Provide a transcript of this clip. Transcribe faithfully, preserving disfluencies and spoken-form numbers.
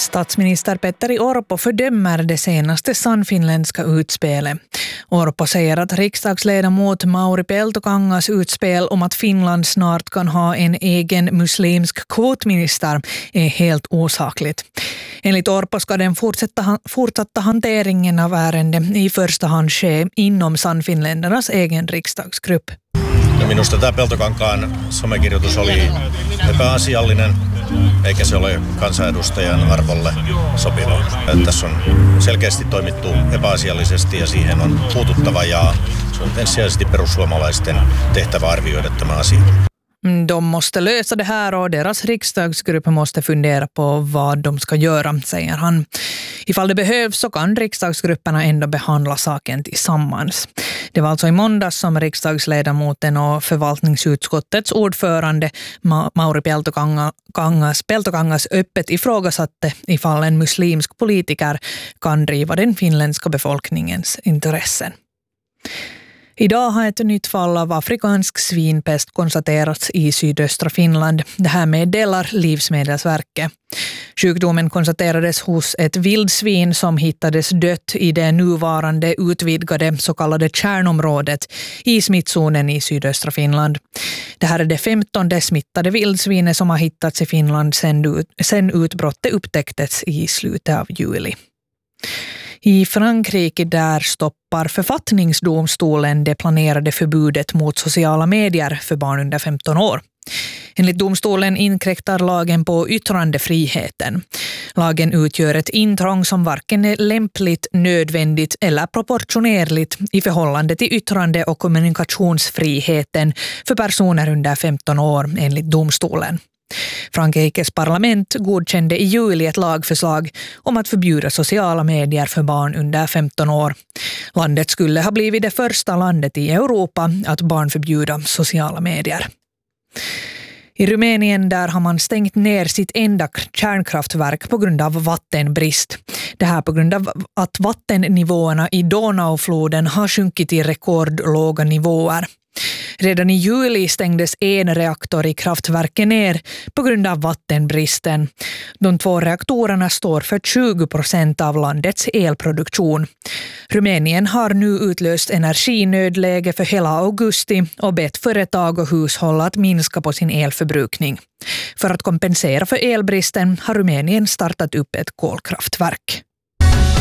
Statsminister Petteri Orpo fördömer det senaste sannfinländska utspelet. Orpo säger att riksdagsledamot Mauri Peltokangas utspel om att Finland snart kan ha en egen muslimsk kvotminister är helt osakligt. Enligt Orpo ska den fortsätta, fortsatta hanteringen av ärenden i första hand ske inom sannfinländarnas egen riksdagsgrupp. Ja minusta tämä Peltokankaan somekirjoitus oli epäasiallinen, eikä se ole kansanedustajan arvolle sopiva. Tässä on selkeästi toimittu epäasiallisesti ja siihen on puututtava ja se on ensisijaisesti perussuomalaisten tehtävä arvioida tämä asia. De måste lösa det här och deras riksdagsgrupp måste fundera på vad de ska göra, säger han. Ifall det behövs så kan riksdagsgrupperna ändå behandla saken tillsammans. Det var alltså i måndags som riksdagsledamoten och förvaltningsutskottets ordförande Ma- Mauri Peltokangas, Peltokangas öppet ifrågasatte ifall en muslimsk politiker kan driva den finländska befolkningens intressen. Idag har ett nytt fall av afrikansk svinpest konstaterats i sydöstra Finland. Det här meddelar Livsmedelsverket. Sjukdomen konstaterades hos ett vildsvin som hittades dött i det nuvarande utvidgade så kallade kärnområdet i smittzonen i sydöstra Finland. Det här är det femtonde smittade vildsvinet som har hittats i Finland sedan, sedan utbrottet upptäcktes i slutet av juli. I Frankrike där stoppar författningsdomstolen det planerade förbudet mot sociala medier för barn under femton år. Enligt domstolen inkräktar lagen på yttrandefriheten. Lagen utgör ett intrång som varken är lämpligt, nödvändigt eller proportionerligt i förhållande till yttrande- och kommunikationsfriheten för personer under femton år enligt domstolen. Frankrikes parlament godkände i juli ett lagförslag om att förbjuda sociala medier för barn under femton år. Landet skulle ha blivit det första landet i Europa att barnförbjuda sociala medier. I Rumänien där har man stängt ner sitt enda kärnkraftverk på grund av vattenbrist. Det här på grund av att vattennivåerna i Donaufloden har sjunkit till rekordlåga nivåer. Redan i juli stängdes en reaktor i kraftverket ner på grund av vattenbristen. De två reaktorerna står för tjugo procent av landets elproduktion. Rumänien har nu utlöst energinödläge för hela augusti och bett företag och hushåll att minska på sin elförbrukning. För att kompensera för elbristen har Rumänien startat upp ett kolkraftverk.